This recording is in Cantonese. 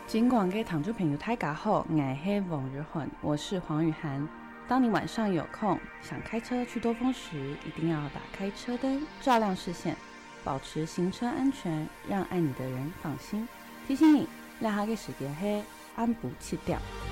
尽管给躺住朋友太家好，我是王日混，我是黄雨涵。当你晚上有空想开车去兜风时，一定要打开车灯，照亮视线，保持行车安全，让爱你的人放心。提醒你，让他给时间黑，安不弃掉。